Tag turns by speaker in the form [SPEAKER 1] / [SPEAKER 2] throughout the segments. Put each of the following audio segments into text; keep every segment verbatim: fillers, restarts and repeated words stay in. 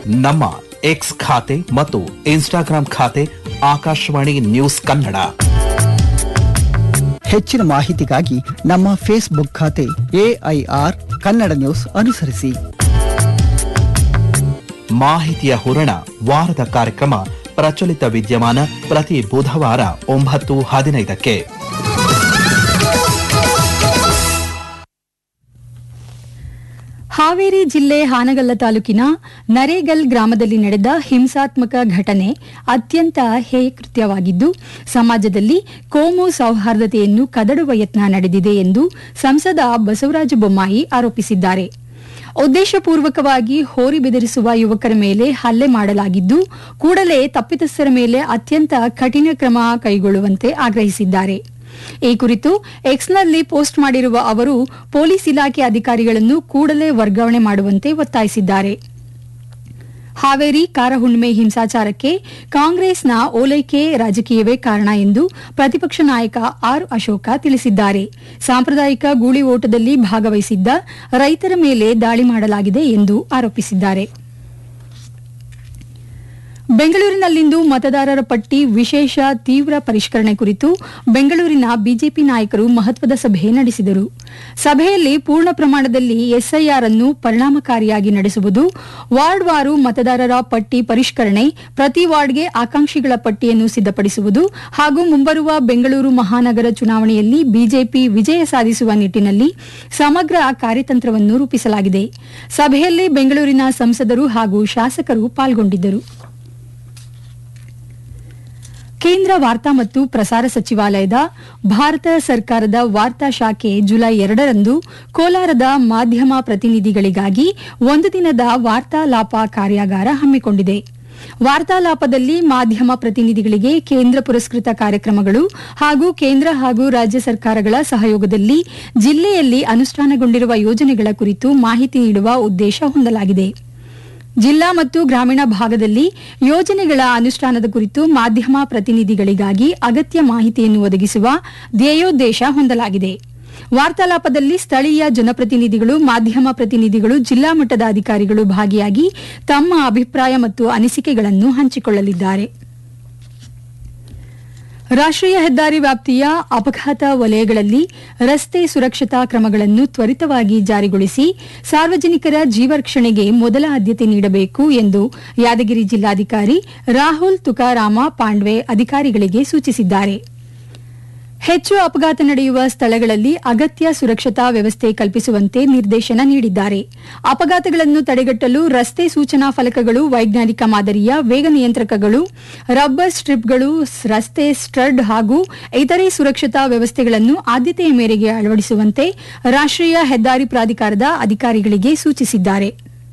[SPEAKER 1] ನಮ್ಮ ಎಕ್ಸ್ ಖಾತೆ ಮತ್ತು ಇನ್ಸ್ಟಾಗ್ರಾಂ ಖಾತೆ ಆಕಾಶವಾಣಿ ನ್ಯೂಸ್ ಕನ್ನಡ.
[SPEAKER 2] ಹೆಚ್ಚಿನ ಮಾಹಿತಿಗಾಗಿ ನಮ್ಮ ಫೇಸ್ಬುಕ್ ಖಾತೆ ಎಐಆರ್ ಕನ್ನಡ ನ್ಯೂಸ್ ಅನುಸರಿಸಿ.
[SPEAKER 1] ಮಾಹಿತಿಯ ಹೂರಣ ವಾರದ ಕಾರ್ಯಕ್ರಮ ಪ್ರಚಲಿತ ವಿದ್ಯಮಾನ ಪ್ರತಿ ಬುಧವಾರ ಒಂಬತ್ತು ಹದಿನೈದಕ್ಕೆ.
[SPEAKER 3] ಹಾವೇರಿ ಜಿಲ್ಲೆ ಹಾನಗಲ್ಲ ತಾಲೂಕಿನ ನರೇಗಲ್ ಗ್ರಾಮದಲ್ಲಿ ನಡೆದ ಹಿಂಸಾತ್ಮಕ ಘಟನೆ ಅತ್ಯಂತ ಹೇಯಕೃತ್ಯವಾಗಿದ್ದು ಸಮಾಜದಲ್ಲಿ ಕೋಮು ಸೌಹಾರ್ದತೆಯನ್ನು ಕದಡುವ ಯತ್ನ ನಡೆದಿದೆ ಎಂದು ಸಂಸದ ಬಸವರಾಜ ಬೊಮ್ಮಾಯಿ ಆರೋಪಿಸಿದ್ದಾರೆ. ಉದ್ದೇಶಪೂರ್ವಕವಾಗಿ ಹೋರಿ ಬೆದರಿಸುವ ಯುವಕರ ಮೇಲೆ ಹಲ್ಲೆ ಮಾಡಲಾಗಿದ್ದು ಕೂಡಲೇ ತಪ್ಪಿತಸ್ಥರ ಮೇಲೆ ಅತ್ಯಂತ ಕಠಿಣ ಕ್ರಮ ಕೈಗೊಳ್ಳುವಂತೆ ಆಗ್ರಹಿಸಿದ್ದಾರೆ. ಈ ಕುರಿತು ಎಕ್ಸ್ನಲ್ಲಿ ಪೋಸ್ಟ್ ಮಾಡಿರುವ ಅವರು ಪೊಲೀಸ್ ಇಲಾಖೆ ಅಧಿಕಾರಿಗಳನ್ನು ಕೂಡಲೇ ವರ್ಗಾವಣೆ ಮಾಡುವಂತೆ ಒತ್ತಾಯಿಸಿದ್ದಾರೆ. ಹಾವೇರಿ ಕಾರಹುಣ್ಣಿಮೆ ಹಿಂಸಾಚಾರಕ್ಕೆ ಕಾಂಗ್ರೆಸ್ನ ಓಲೈಕೆ ರಾಜಕೀಯವೇ ಕಾರಣ ಎಂದು ಪ್ರತಿಪಕ್ಷ ನಾಯಕ ಆರ್ ಅಶೋಕ ತಿಳಿಸಿದ್ದಾರೆ. ಸಾಂಪ್ರದಾಯಿಕ ಗೂಳಿ ಓಟದಲ್ಲಿ ಭಾಗವಹಿಸಿದ್ದ ರೈತರ ಮೇಲೆ ದಾಳಿ ಮಾಡಲಾಗಿದೆ ಎಂದು ಆರೋಪಿಸಿದ್ದಾರೆ. ಬೆಂಗಳೂರಿನಲ್ಲಿಂದು ಮತದಾರರ ಪಟ್ಟಿ ವಿಶೇಷ ತೀವ್ರ ಪರಿಷ್ಕರಣೆ ಕುರಿತು ಬೆಂಗಳೂರಿನ ಬಿಜೆಪಿ ನಾಯಕರು ಮಹತ್ವದ ಸಭೆ ನಡೆಸಿದರು. ಸಭೆಯಲ್ಲಿ ಪೂರ್ಣ ಪ್ರಮಾಣದಲ್ಲಿ ಎಸ್ಐಆರ್ ಅನ್ನು ಪರಿಣಾಮಕಾರಿಯಾಗಿ ನಡೆಸುವುದು, ವಾರ್ಡ್ವಾರು ಮತದಾರರ ಪಟ್ಟಿ ಪರಿಷ್ಕರಣೆ, ಪ್ರತಿ ವಾರ್ಡ್ಗೆ ಆಕಾಂಕ್ಷಿಗಳ ಪಟ್ಟಿಯನ್ನು ಸಿದ್ದಪಡಿಸುವುದು ಹಾಗೂ ಮುಂಬರುವ ಬೆಂಗಳೂರು ಮಹಾನಗರ ಚುನಾವಣೆಯಲ್ಲಿ ಬಿಜೆಪಿ ವಿಜಯ ಸಾಧಿಸುವ ನಿಟ್ಟಿನಲ್ಲಿ ಸಮಗ್ರ ಕಾರ್ಯತಂತ್ರವನ್ನು ರೂಪಿಸಲಾಗಿದೆ. ಸಭೆಯಲ್ಲಿ ಬೆಂಗಳೂರಿನ ಸಂಸದರು ಹಾಗೂ ಶಾಸಕರು ಪಾಲ್ಗೊಂಡಿದ್ದರು. ಕೇಂದ್ರ ವಾರ್ತಾ ಮತ್ತು ಪ್ರಸಾರ ಸಚಿವಾಲಯದ ಭಾರತ ಸರ್ಕಾರದ ವಾರ್ತಾ ಶಾಖೆ ಜುಲೈ ಎರಡರಂದು ಕೋಲಾರದ ಮಾಧ್ಯಮ ಪ್ರತಿನಿಧಿಗಳಿಗಾಗಿ ಒಂದು ದಿನದ ವಾರ್ತಾಲಾಪ ಕಾರ್ಯಾಗಾರ ಹಮ್ಮಿಕೊಂಡಿದೆ. ವಾರ್ತಾಲಾಪದಲ್ಲಿ ಮಾಧ್ಯಮ ಪ್ರತಿನಿಧಿಗಳಿಗೆ ಕೇಂದ್ರ ಪುರಸ್ಕೃತ ಕಾರ್ಯಕ್ರಮಗಳು ಹಾಗೂ ಕೇಂದ್ರ ಹಾಗೂ ರಾಜ್ಯ ಸರ್ಕಾರಗಳ ಸಹಯೋಗದಲ್ಲಿ ಜಿಲ್ಲೆಯಲ್ಲಿ ಅನುಷ್ಠಾನಗೊಂಡಿರುವ ಯೋಜನೆಗಳ ಕುರಿತು ಮಾಹಿತಿ ನೀಡುವ ಉದ್ದೇಶ ಹೊಂದಲಾಗಿದೆ. ಜಿಲ್ಲಾ ಮತ್ತು ಗ್ರಾಮೀಣ ಭಾಗದಲ್ಲಿ ಯೋಜನೆಗಳ ಅನುಷ್ಠಾನದ ಕುರಿತು ಮಾಧ್ಯಮ ಪ್ರತಿನಿಧಿಗಳಿಗಾಗಿ ಅಗತ್ಯ ಮಾಹಿತಿಯನ್ನು ಒದಗಿಸುವ ಧ್ಯೇಯೋದ್ದೇಶ ಹೊಂದಲಾಗಿದೆ. ವಾರ್ತಾಲಾಪದಲ್ಲಿ ಸ್ಥಳೀಯ ಜನಪ್ರತಿನಿಧಿಗಳು, ಮಾಧ್ಯಮ ಪ್ರತಿನಿಧಿಗಳು, ಜಿಲ್ಲಾ ಮಟ್ಟದ ಅಧಿಕಾರಿಗಳು ಭಾಗಿಯಾಗಿ ತಮ್ಮ ಅಭಿಪ್ರಾಯ ಮತ್ತು ಅನಿಸಿಕೆಗಳನ್ನು ಹಂಚಿಕೊಳ್ಳಲಿದ್ದಾರೆ. ರಾಷ್ಟ್ರೀಯ ಹೆದ್ದಾರಿ ವ್ಯಾಪ್ತಿಯ ಅಪಘಾತ ವಲಯಗಳಲ್ಲಿ ರಸ್ತೆ ಸುರಕ್ಷತಾ ಕ್ರಮಗಳನ್ನು ತ್ವರಿತವಾಗಿ ಜಾರಿಗೊಳಿಸಿ ಸಾರ್ವಜನಿಕರ ಜೀವರಕ್ಷಣೆಗೆ ಮೊದಲ ಆದ್ಯತೆ ನೀಡಬೇಕು ಎಂದು ಯಾದಗಿರಿ ಜಿಲ್ಲಾಧಿಕಾರಿ ರಾಹುಲ್ ತುಕಾರಾಮ ಪಾಂಡ್ವೆ ಅಧಿಕಾರಿಗಳಿಗೆ ಸೂಚಿಸಿದ್ದಾರೆ. ಹೆಚ್ಚು ಅಪಘಾತ ನಡೆಯುವ ಸ್ಥಳಗಳಲ್ಲಿ ಅಗತ್ಯ ಸುರಕ್ಷತಾ ವ್ಯವಸ್ಥೆ ಕಲ್ಪಿಸುವಂತೆ ನಿರ್ದೇಶನ ನೀಡಿದ್ದಾರೆ. ಅಪಘಾತಗಳನ್ನು ತಡೆಗಟ್ಟಲು ರಸ್ತೆ ಸೂಚನಾ ಫಲಕಗಳು, ವೈಜ್ಞಾನಿಕ ಮಾದರಿಯ ವೇಗ ನಿಯಂತ್ರಕಗಳು, ರಬ್ಬರ್ ಸ್ಟ್ರಿಪ್ಗಳು, ರಸ್ತೆ ಸ್ಟಡ್ ಹಾಗೂ ಇತರೆ ಸುರಕ್ಷತಾ ವ್ಯವಸ್ಥೆಗಳನ್ನು ಆದ್ಯತೆಯ ಮೇರೆಗೆ ಅಳವಡಿಸುವಂತೆ ರಾಷ್ಟ್ರೀಯ ಹೆದ್ದಾರಿ ಪ್ರಾಧಿಕಾರದ ಅಧಿಕಾರಿಗಳಿಗೆ ಸೂಚಿಸಿದ್ದಾರೆ.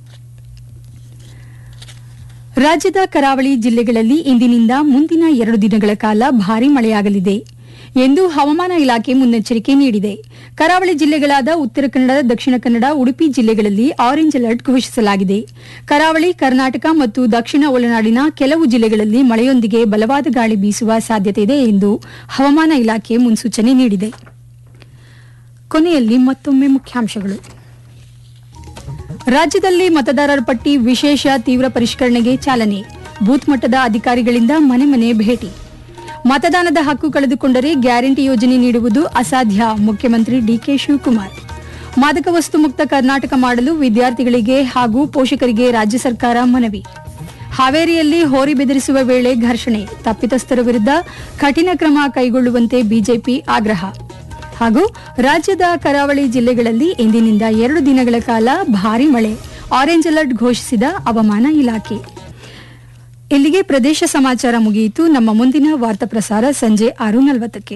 [SPEAKER 3] ರಾಜ್ಯದ ಕರಾವಳಿ ಜಿಲ್ಲೆಗಳಲ್ಲಿ ಇಂದಿನಿಂದ ಮುಂದಿನ ಎರಡು ದಿನಗಳ ಕಾಲ ಭಾರೀ ಮಳೆಯಾಗಲಿದೆ ಎಂದು ಹವಾಮಾನ ಇಲಾಖೆ ಮುನ್ನೆಚ್ಚರಿಕೆ ನೀಡಿದೆ. ಕರಾವಳಿ ಜಿಲ್ಲೆಗಳಾದ ಉತ್ತರ ಕನ್ನಡ, ದಕ್ಷಿಣ ಕನ್ನಡ, ಉಡುಪಿ ಜಿಲ್ಲೆಗಳಲ್ಲಿ ಆರೆಂಜ್ ಅಲರ್ಟ್ ಘೋಷಿಸಲಾಗಿದೆ. ಕರಾವಳಿ, ಕರ್ನಾಟಕ ಮತ್ತು ದಕ್ಷಿಣ ಒಳನಾಡಿನ ಕೆಲವು ಜಿಲ್ಲೆಗಳಲ್ಲಿ ಮಳೆಯೊಂದಿಗೆ ಬಲವಾದ ಗಾಳಿ ಬೀಸುವ ಸಾಧ್ಯತೆ ಇದೆ ಎಂದು ಹವಾಮಾನ ಇಲಾಖೆ ಮುನ್ಸೂಚನೆ ನೀಡಿದೆ. ಕೊನೆಯಲ್ಲಿ ಮತ್ತೊಮ್ಮೆ ಮುಖ್ಯಾಂಶಗಳು. ರಾಜ್ಯದಲ್ಲಿ ಮತದಾರರ ಪಟ್ಟಿ ವಿಶೇಷ ತೀವ್ರ ಪರಿಷ್ಕರಣೆಗೆ ಚಾಲನೆ, ಬೂತ್ ಮಟ್ಟದ ಅಧಿಕಾರಿಗಳಿಂದ ಮನೆ ಮನೆ ಭೇಟಿ. ಮತದಾನದ ಹಕ್ಕು ಕಳೆದುಕೊಂಡರೆ ಗ್ಯಾರಂಟಿ ಯೋಜನೆ ನೀಡುವುದು ಅಸಾಧ್ಯ, ಮುಖ್ಯಮಂತ್ರಿ ಡಿಕೆ ಶಿವಕುಮಾರ್. ಮಾದಕ ವಸ್ತು ಮುಕ್ತ ಕರ್ನಾಟಕ ಮಾಡಲು ವಿದ್ಯಾರ್ಥಿಗಳಿಗೆ ಹಾಗೂ ಪೋಷಕರಿಗೆ ರಾಜ್ಯ ಸರ್ಕಾರ ಮನವಿ. ಹಾವೇರಿಯಲ್ಲಿ ಹೋರಿ ಬೆದರಿಸುವ ವೇಳೆ ಘರ್ಷಣೆ, ತಪ್ಪಿತಸ್ಥರ ವಿರುದ್ಧ ಕಠಿಣ ಕ್ರಮ ಕೈಗೊಳ್ಳುವಂತೆ ಬಿಜೆಪಿ ಆಗ್ರಹ. ಹಾಗೂ ರಾಜ್ಯದ ಕರಾವಳಿ ಜಿಲ್ಲೆಗಳಲ್ಲಿ ಇಂದಿನಿಂದ ಎರಡು ದಿನಗಳ ಕಾಲ ಭಾರೀ ಮಳೆ, ಆರೆಂಜ್ ಅಲರ್ಟ್ ಘೋಷಿಸಿದ ಹವಾಮಾನ ಇಲಾಖೆ. ಇಲ್ಲಿಗೆ ಪ್ರದೇಶ ಸಮಾಚಾರ ಮುಗಿಯಿತು. ನಮ್ಮ ಮುಂದಿನ ವಾರ್ತಾ ಪ್ರಸಾರ ಸಂಜೆ ಆರು ನಲವತ್ತಕ್ಕೆ.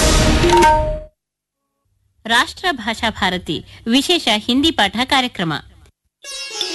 [SPEAKER 4] ರಾಷ್ಟ್ರ ಭಾಷಾ ಭಾರತಿ ವಿಶೇಷ ಹಿಂದಿ ಪಾಠ ಕಾರ್ಯಕ್ರಮ.